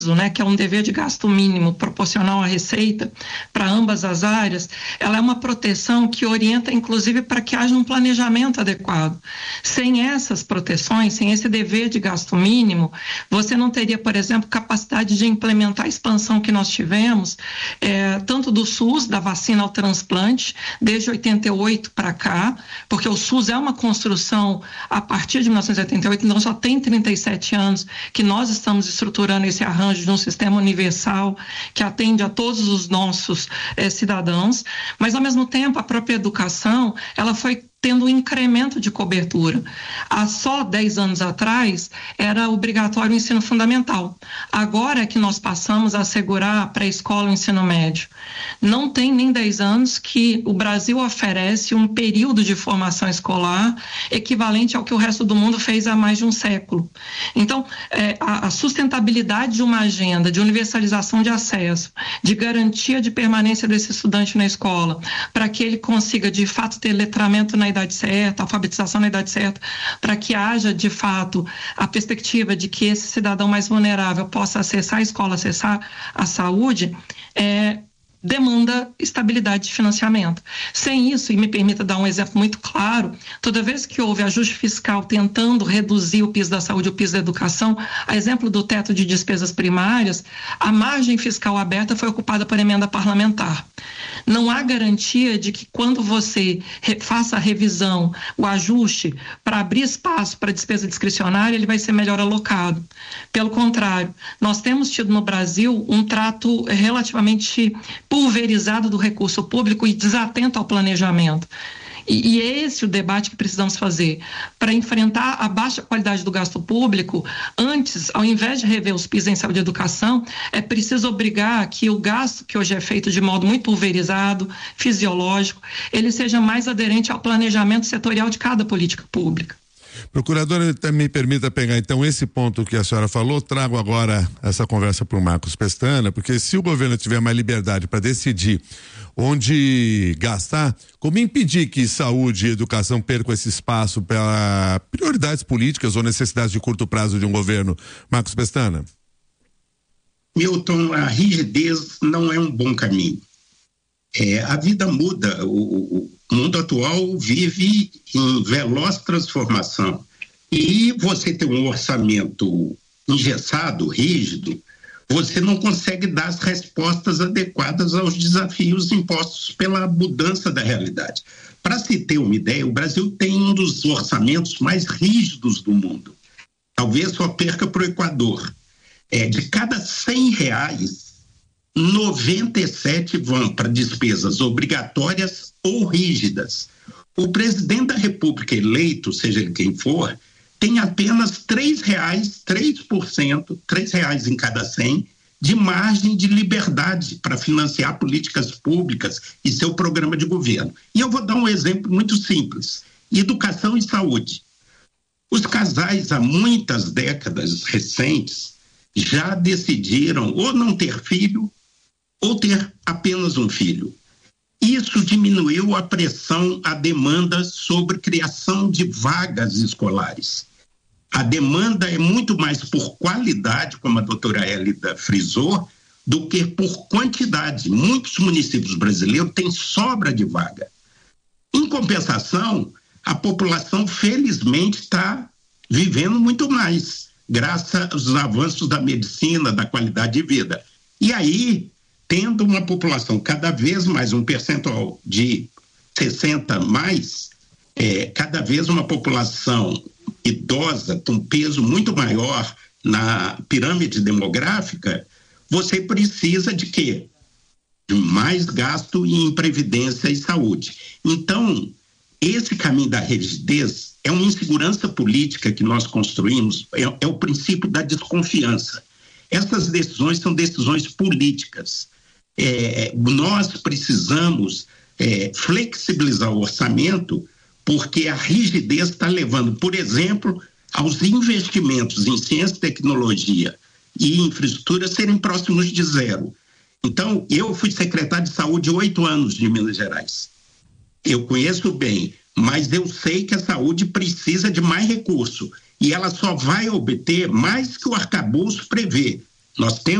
né, que é um dever de gasto mínimo proporcional à receita para ambas as áreas, ela é uma proteção que orienta, inclusive, para que haja um planejamento adequado. Sem essas proteções, sem esse dever de gasto mínimo, você não teria, por exemplo, capacidade de implementar a expansão que nós tivemos, tanto do SUS, da vacina ao transplante, desde 88 para cá, porque o SUS é uma construção a partir de 1988, então já tem 37 anos que nós estamos estruturando esse arranjo de um sistema universal que atende a todos os nossos cidadãos, mas ao mesmo tempo a própria educação, ela foi tendo um incremento de cobertura. Há só 10 anos atrás era obrigatório o ensino fundamental. Agora é que nós passamos a assegurar a pré-escola e o ensino médio. Não tem nem 10 anos que o Brasil oferece um período de formação escolar equivalente ao que o resto do mundo fez há mais de um século. Então, a sustentabilidade de uma agenda de universalização de acesso, de garantia de permanência desse estudante na escola, para que ele consiga, de fato, ter letramento na idade certa, alfabetização na idade certa, para que haja, de fato, a perspectiva de que esse cidadão mais vulnerável possa acessar a escola, acessar a saúde, demanda estabilidade de financiamento. Sem isso, e me permita dar um exemplo muito claro, toda vez que houve ajuste fiscal tentando reduzir o piso da saúde, o piso da educação, a exemplo do teto de despesas primárias, a margem fiscal aberta foi ocupada por emenda parlamentar. Não há garantia de que quando você faça a revisão, o ajuste, para abrir espaço para despesa discricionária, ele vai ser melhor alocado. Pelo contrário, nós temos tido no Brasil um trato relativamente pulverizado do recurso público e desatento ao planejamento. E é esse o debate que precisamos fazer. Para enfrentar a baixa qualidade do gasto público, antes, ao invés de rever os PIS em saúde e educação, é preciso obrigar que o gasto que hoje é feito de modo muito pulverizado, fisiológico, ele seja mais aderente ao planejamento setorial de cada política pública. Procuradora, me permita pegar então esse ponto que a senhora falou, trago agora essa conversa para o Marcos Pestana, porque se o governo tiver mais liberdade para decidir onde gastar, como impedir que saúde e educação percam esse espaço para prioridades políticas ou necessidades de curto prazo de um governo? Marcos Pestana. Milton, a rigidez não é um bom caminho. A vida muda, o mundo atual vive em veloz transformação e você tem um orçamento engessado, rígido, você não consegue dar as respostas adequadas aos desafios impostos pela mudança da realidade. Para se ter uma ideia, o Brasil tem um dos orçamentos mais rígidos do mundo. Talvez só perca para o Equador. De cada R$100, 97 vão para despesas obrigatórias ou rígidas. O presidente da República eleito, seja ele quem for, tem apenas R$3, 3%, R$3 em cada 100, de margem de liberdade para financiar políticas públicas e seu programa de governo. E eu vou dar um exemplo muito simples: educação e saúde. Os casais, há muitas décadas recentes, já decidiram ou não ter filho ou ter apenas um filho. Isso diminuiu a pressão, a demanda sobre criação de vagas escolares. A demanda é muito mais por qualidade, como a doutora Hélida frisou, do que por quantidade. Muitos municípios brasileiros têm sobra de vaga. Em compensação, a população felizmente está vivendo muito mais, graças aos avanços da medicina, da qualidade de vida. E aí, tendo uma população cada vez mais, um percentual de 60 mais, cada vez uma população idosa com peso muito maior na pirâmide demográfica, você precisa de quê? De mais gasto em previdência e saúde. Então, esse caminho da rigidez é uma insegurança política que nós construímos, é o princípio da desconfiança. Essas decisões são decisões políticas. Nós precisamos flexibilizar o orçamento, porque a rigidez está levando, por exemplo, aos investimentos em ciência e tecnologia e infraestrutura serem próximos de zero. Então, eu fui secretário de saúde 8 anos de Minas Gerais. Eu conheço bem, mas eu sei que a saúde precisa de mais recurso e ela só vai obter mais que o arcabouço prevê. Nós temos